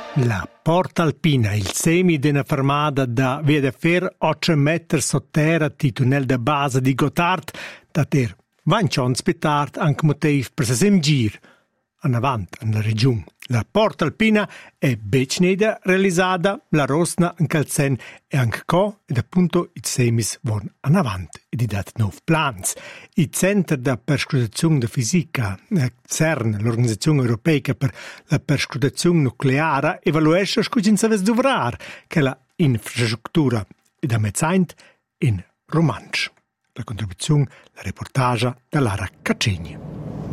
La Porta Alpina, il semi d'una fermata da via da fer 8 metri sotterra di tunnel da base di Gotthard, da ter 20 anni più tardi anche motivo per se gir in avanti nella regione. La Porta Alpina è becneda realizzata la Rosna in Calzen e anche co ed appunto i semis vanno in avanti e di dat nuovi plans. Il Centro da Perscrutazione da Fisica, CERN, l'Organizzazione Europea per la Perscrutazione Nucleare, evaluesce scucin saves dovrar che la infrastruttura è da mezzaint in romansch. La contribuzione, la reportage da Lara Caccegni.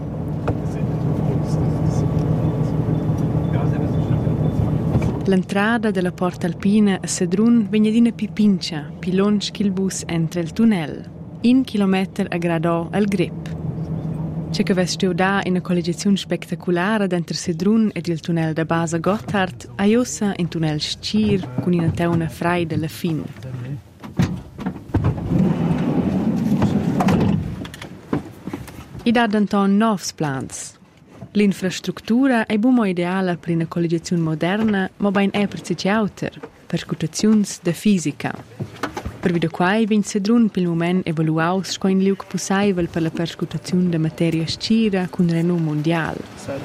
L'entrada della Porta Alpina a Sedrun vegna d'ina pipincia, pi longe che il bus entra il tunnel. 1 chilometro a gradò al grip. C'è che vestio da in una collegiazione spettacolare dentro Sedrun ed il tunnel da base Gotthard, a Jossa in tunnel Scir con una teuna frei della fin. I da d'anton novs plans. L'infrastruttura è bumo ideale per una collegiazione moderna, ma ben è per ciò auter, perscutazioni da fisica. Per video quai vin Sedrun per il momento evoluaus sco in liuc possibile per la perscutazione da materia scira con renom mondiale.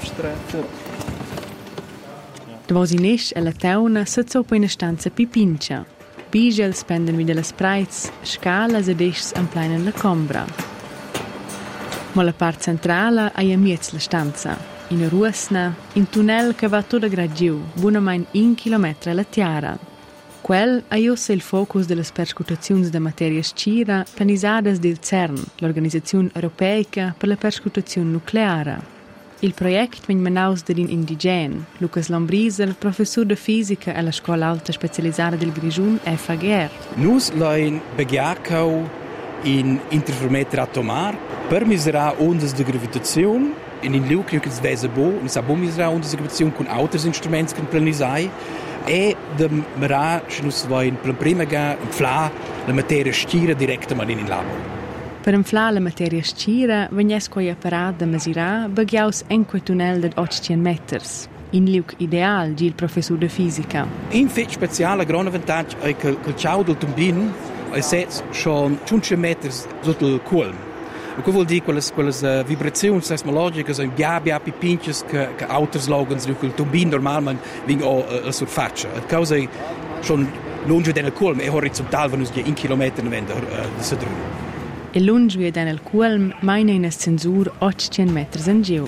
Davos in esch e la teuna sezzo per una stanza pipincia. Pigel spenden vi delle sprites, scala ed eschs en plein la combra. Ma la parte centrale è a miez la stanza, in ruosna, in tunnel che va tutto gragiu, buonamain 1 chilometro alla tiara. Quel è il focus delle perscutazioni da materia scira planizzate del CERN, l'Organizzazione Europea per la Perscutazione Nucleare. Il progetto viene menaus da un indigen, Lucas Lombriser, professore di fisica alla Scuola Alta Specializzata del Grigiun FAGR. Nus l'in begiacau in interferometer atomar per misurare ondas de gravitazione in liu che svese bo e sa bo misurare ondas de gravitazione con altri strumenti che planizzai e de mera schnus vain per prima ga infla la materia scira direttamente in labo. Per inflare la materia scira vegnes coi apparat da misurare baghiaus en quei tunnel de 800 meters. In liuc ideal, di il professor de fisica. In fet speciale grande vantaggio è che il ciao del turbin è set schon 100 metri sotto il colmo. E che vuol dire quelle vibrazioni seismologiche sono bia pipinches che altri slogans di il turbin normalmente vengono a surfaccia. E causa è schon lunge del colmo e orizzontale wenn uns 1 chilometro vende di Sedrun. E lunge del colmo meine in ascensur 800 metri in giù.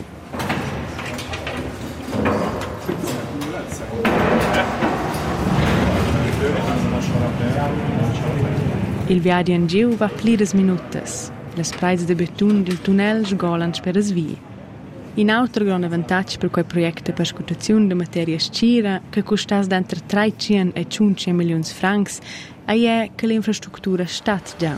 Il viaggio in giù va plides minutas. Le sprites de betun del tunnel sgolan per svi. In altro grande vantaggio per quel progetto per perscutazione di materia scira che costas d'entre 300 e 500 milioni di francs è che l'infrastruttura stat già.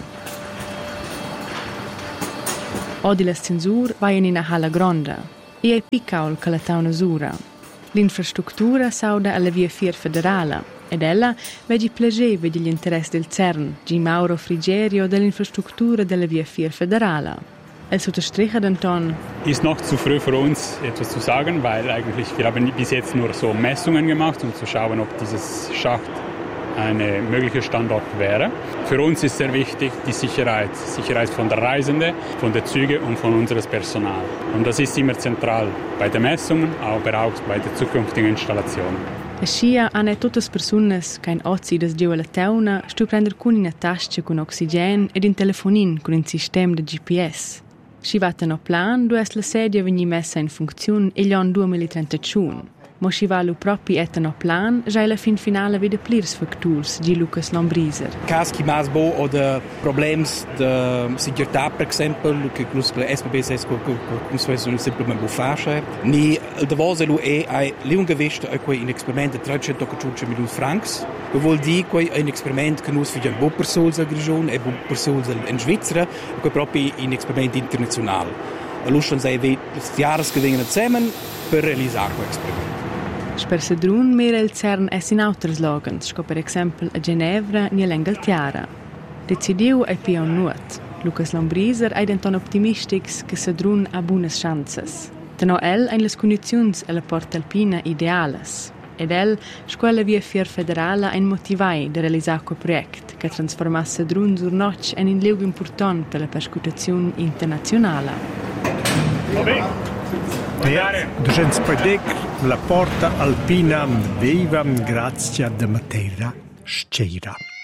Odi la censura va in una hala grande e è piccaul che la tauna usura. L'infrastruttura sauda alla via Fier federale. Ed ella vedi piacere vedi gli interessi del CERN, G. Mauro Frigerio, dell'infrastruttura della via Fier federale. El Unterstricher Anton. Ist noch zu früh für uns etwas zu sagen, weil eigentlich wir haben bis jetzt nur so Messungen gemacht, um zu schauen, ob dieses Schacht ein möglicher Standort wäre. Für uns ist sehr wichtig die Sicherheit von der Reisenden, von den Zügen und von unseres Personal. Und das ist immer zentral bei den Messungen, aber auch bei der zukünftigen Installation. A scia hanno tutte le persone che in ozzi des giù alla teuna stu prender con una tasca con ossigen ed un telefonin con un sistema di GPS. Si vattano plan, due la sedia veni messa in funzione e gli on 2031. Ma si va lo proprio etano plan, già la fin finale vede plirs factors di Lucas Lombriser. Caschi mas bo oder problems de sicurezza per esempio, che la SBB come sono semplicemente buffasce. Ni de vose lo è l'ungevist è quei in esperimento 350 milioni francs. Che vuol dire quei un esperimento che nus für bo persons a Grigion e bo persons in Svizzera, che proprio in esperimento internazionale. Lustan sei vi Jahres gewinnen zusammen per realizzare questo esperimento. Per Sedrun mira il CERN es in altri slogans, come per esempio a Ginevra e all'Inghilterra. Decidiu è più un nuot. Lucas Lombriser è denton optimistics che Sedrun ha buone chances. Tenò el ein les condizions alla Porta Alpina ideales. Ed el, scuola via fier federale ein motivai de realisar quel project che trasformasse drun sur noc en un liug important per la perscutazione internazionale. Ducens Pedec, la porta alpina viva grazie de Matera Sceira.